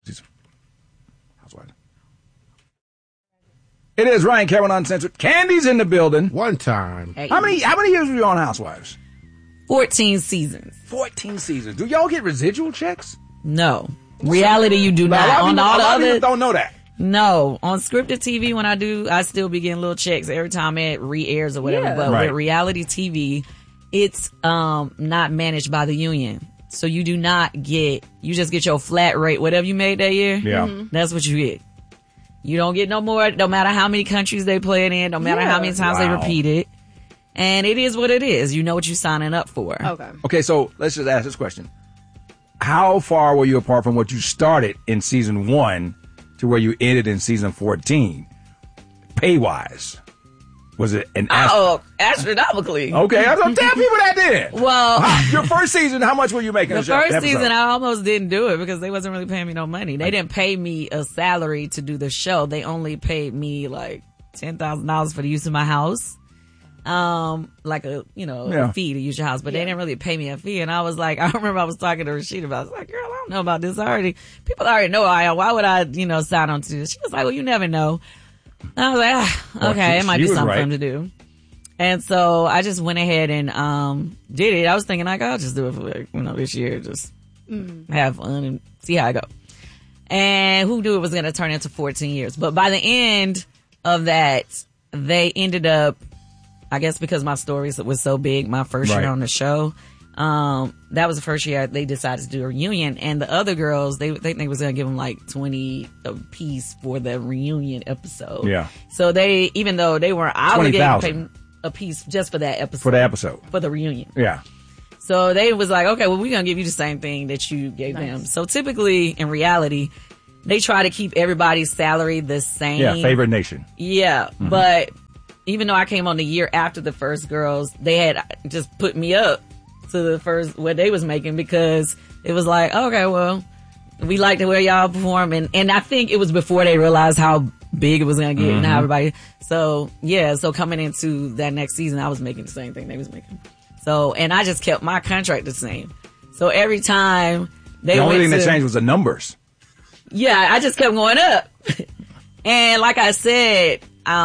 Housewives. It is Ryan Cameron Uncensored. Candy's in the building. One time. Hey. How many years were you on Housewives? 14 seasons. 14 seasons. Do y'all get residual checks? No. Reality, you do not. On all the other, don't know that. No. On scripted TV, when I still be getting little checks every time it re-airs or whatever. Yeah. But with reality TV, it's not managed by the union. So you do not get, you just get your flat rate, whatever you made that year. Yeah. That's what you get. You don't get no more, no matter how many countries they play it in, no matter how many times they repeat it. And it is what it is. You know what you're signing up for. Okay, so let's just ask this question. How far were you apart from what you started in season 1 to where you ended in season 14? Pay-wise. Was it an astronomically. Okay, I'm telling people that then. Well, your first season, how much were you making? The first season, I almost didn't do it because they wasn't really paying me no money. They didn't pay me a salary to do the show. They only paid me like $10,000 for the use of my house. Like a fee to use your house, but they didn't really pay me a fee. And I was like, I remember I was talking to Rashida about it. I was like, girl, I don't know about this already. People already know why would I, sign on to this? She was like, well, you never know. And I was like, okay, it might be something for him to do. And so I just went ahead and, did it. I was thinking like, I'll just do it for this year, just have fun and see how I go. And who knew it was going to turn into 14 years. But by the end of that, they ended up, I guess because my story was so big, my first year on the show, that was the first year they decided to do a reunion. And the other girls, they think they was going to give them like 20 a piece for the reunion episode. Yeah. So they, even though they weren't obligated to pay a piece just for that episode. For the episode. For the reunion. Yeah. So they was like, okay, well, we're going to give you the same thing that you gave them. So typically, in reality, they try to keep everybody's salary the same. Yeah, favorite nation. Yeah, but even though I came on the year after the first girls, they had just put me up to the first, what they was making, because it was like, okay, well, we like the way y'all perform. And I think it was before they realized how big it was going to get and how everybody, so coming into that next season, I was making the same thing they was making. So, and I just kept my contract the same. So every time they went, the only thing that changed was the numbers. Yeah, I just kept going up. And like I said,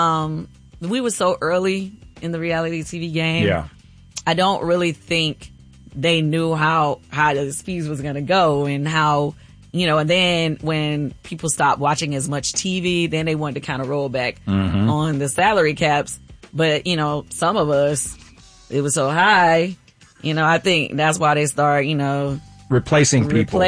we were so early in the reality TV game. Yeah. I don't really think they knew how the speeds was going to go and how, and then when people stopped watching as much TV, then they wanted to kind of roll back on the salary caps. But, some of us, it was so high, I think that's why they start, replacing people.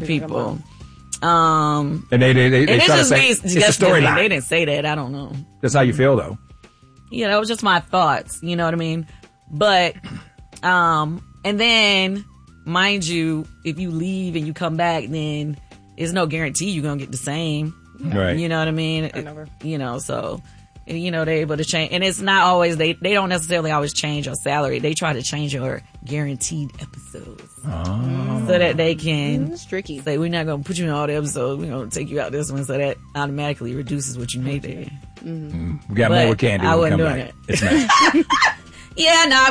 And they try to say, it's a storyline. They didn't say that. I don't know. That's how you feel, though. Yeah, that was just my thoughts. You know what I mean? But, and then, mind you, if you leave and you come back, then there's no guarantee you're going to get the same. Right. You know what I mean? So, they're able to change. And it's not always, they don't necessarily always change your salary. They try to change your guaranteed episodes. Oh. So that they can tricky. Say, we're not going to put you in all the episodes. We're going to take you out this one. So that automatically reduces what you made there. We got more with Candy. I wasn't doing it. It's nice. Yeah, no,